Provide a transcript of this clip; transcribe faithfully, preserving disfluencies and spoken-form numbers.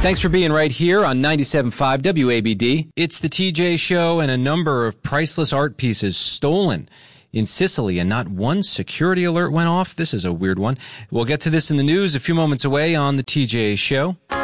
Thanks for being right here on ninety-seven point five W A B D. It's the T J Show, and a number of priceless art pieces stolen in Sicily, and not one security alert went off. This is a weird one. We'll get to this in the news a few moments away on the T J Show.